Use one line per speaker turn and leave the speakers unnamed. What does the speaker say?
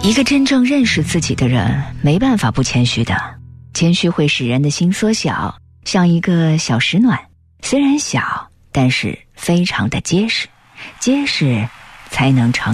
一个真正认识自己的人，没办法不谦虚的。谦虚会使人的心缩小，像一个小石卵，虽然小，但是非常的结实，结实才能长